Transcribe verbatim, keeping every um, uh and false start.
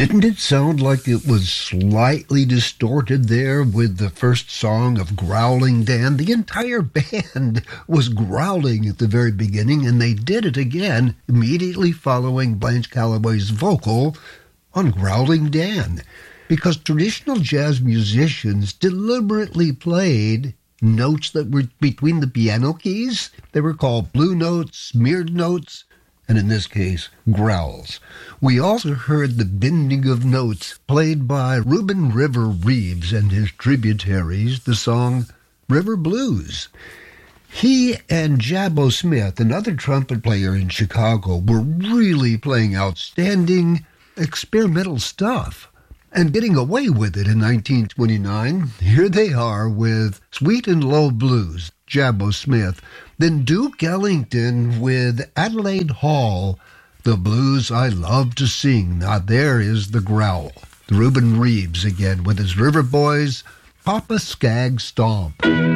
Didn't it sound like it was slightly distorted there with the first song of Growling Dan? The entire band was growling at the very beginning, and they did it again immediately following Blanche Calloway's vocal on Growling Dan, because traditional jazz musicians deliberately played notes that were between the piano keys. They were called blue notes, smeared notes, and in this case, growls. We also heard the bending of notes played by Reuben River Reeves and his tributaries, the song River Blues. He and Jabbo Smith, another trumpet player in Chicago, were really playing outstanding experimental stuff and getting away with it in nineteen twenty-nine. Here they are with Sweet and Low Blues, Jabbo Smith. Then Duke Ellington with Adelaide Hall, the blues I love to sing. Now there is the growl. Reuben Reeves again with his River Boys, Papa Skag Stomp.